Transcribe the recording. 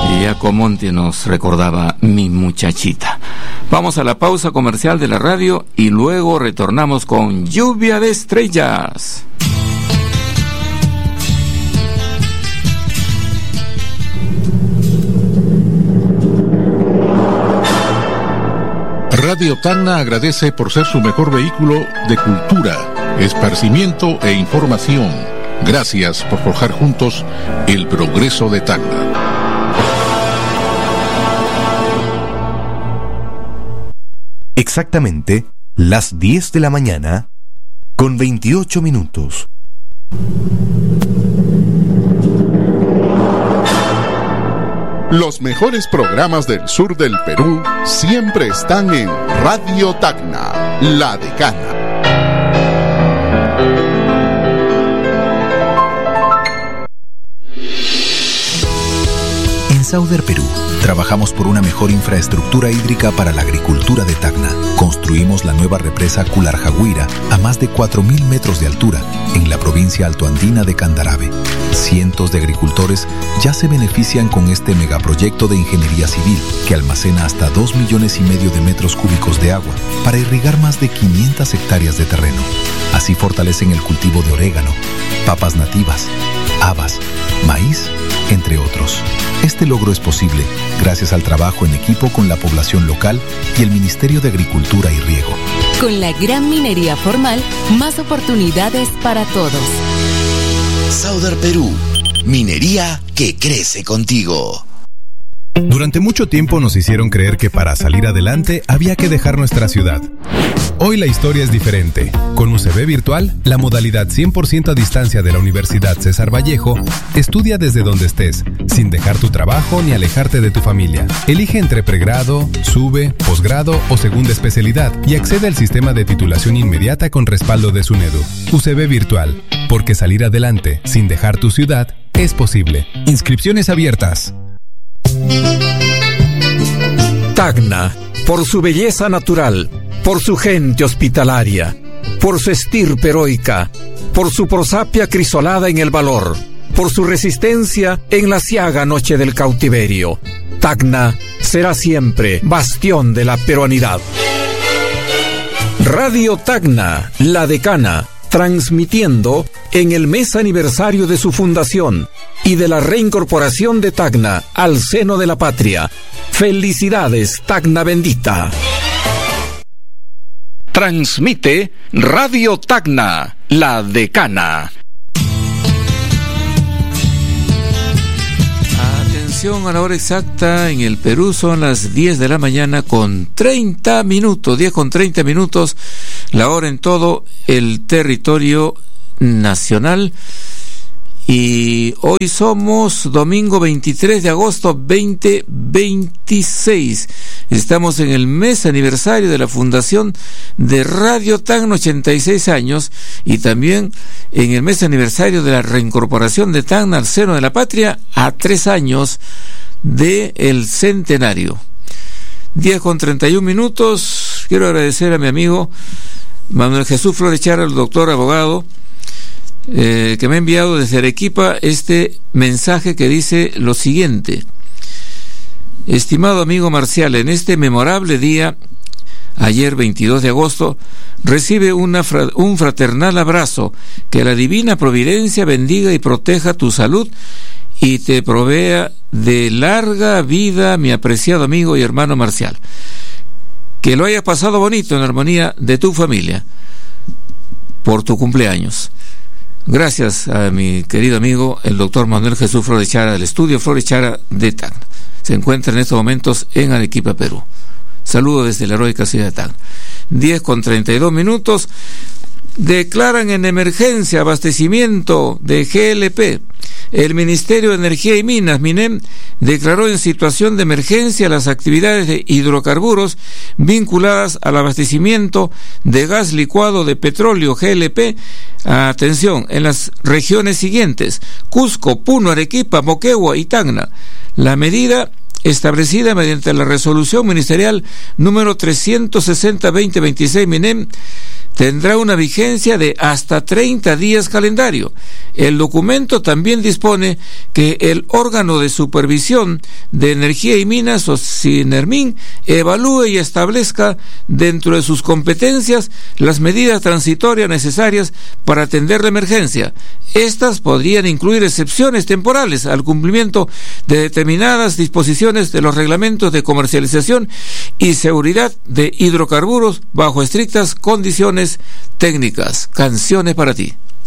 Giacomonti nos recordaba Mi Muchachita. Vamos a la pausa comercial de la radio y luego retornamos con Lluvia de Estrellas. Radio Tacna agradece por ser su mejor vehículo de cultura, esparcimiento e información. Gracias por forjar juntos el progreso de Tacna. Exactamente las 10 de la mañana con 28 minutos. Los mejores programas del sur del Perú siempre están en Radio Tacna, La Decana. En Sauder Perú, trabajamos por una mejor infraestructura hídrica para la agricultura de Tacna. Construimos la nueva represa Cularjaguira a más de 4.000 metros de altura en la provincia altoandina de Candarave. Cientos de agricultores ya se benefician con este megaproyecto de ingeniería civil que almacena hasta 2,5 millones de metros cúbicos de agua para irrigar más de 500 hectáreas de terreno. Así fortalecen el cultivo de orégano, papas nativas, habas, maíz, entre otros. Este logro es posible gracias al trabajo en equipo con la población local y el Ministerio de Agricultura y Riego. Con la gran minería formal, más oportunidades para todos. Sauder Perú, minería que crece contigo. Durante mucho tiempo nos hicieron creer que para salir adelante había que dejar nuestra ciudad. Hoy la historia es diferente. Con UCB Virtual, la modalidad 100% a distancia de la Universidad César Vallejo, estudia desde donde estés, sin dejar tu trabajo ni alejarte de tu familia. Elige entre pregrado, sube, posgrado o segunda especialidad y accede al sistema de titulación inmediata con respaldo de SUNEDU. UCB Virtual, porque salir adelante sin dejar tu ciudad es posible. Inscripciones abiertas. Tacna, por su belleza natural, por su gente hospitalaria, por su estirpe heroica, por su prosapia crisolada en el valor, por su resistencia en la ciaga noche del cautiverio. Tacna será siempre bastión de la peruanidad. Radio Tacna, La Decana, transmitiendo en el mes aniversario de su fundación y de la reincorporación de Tacna al seno de la patria. ¡Felicidades, Tacna bendita! Transmite Radio Tacna, La Decana. Atención a la hora exacta, en el Perú son las 10 de la mañana con 30 minutos, 10 con 30 minutos, la hora en todo el territorio nacional. Y hoy somos domingo 23 de agosto 2026. Estamos en el mes aniversario de la fundación de Radio Tacna, 86 años, y también en el mes aniversario de la reincorporación de Tacna al seno de la patria a 3 años del centenario. 10 con 31 minutos. Quiero agradecer a mi amigo Manuel Jesús Flores Chara, el doctor abogado, que me ha enviado desde Arequipa este mensaje que dice lo siguiente: estimado amigo Marcial, en este memorable día, ayer 22 de agosto, recibe un fraternal abrazo, que la divina providencia bendiga y proteja tu salud y te provea de larga vida, mi apreciado amigo y hermano Marcial. Que lo hayas pasado bonito en armonía de tu familia por tu cumpleaños. Gracias a mi querido amigo, el doctor Manuel Jesús Flores Chara, del estudio Flores Chara de Tacna. Se encuentra en estos momentos en Arequipa, Perú. Saludo desde la heroica ciudad de Tacna. 10 con 32 minutos. Declaran en emergencia abastecimiento de GLP. El Ministerio de Energía y Minas, MINEM, declaró en situación de emergencia las actividades de hidrocarburos vinculadas al abastecimiento de gas licuado de petróleo GLP. Atención, en las regiones siguientes: Cusco, Puno, Arequipa, Moquegua y Tacna. La medida, establecida mediante la resolución ministerial número 360-2026 MINEM, tendrá una vigencia de hasta 30 días calendario. El documento también dispone que el órgano de supervisión de energía y minas, o SINERMIN, evalúe y establezca dentro de sus competencias las medidas transitorias necesarias para atender la emergencia. Estas podrían incluir excepciones temporales al cumplimiento de determinadas disposiciones de los reglamentos de comercialización y seguridad de hidrocarburos bajo estrictas condiciones técnicas. Canciones para ti.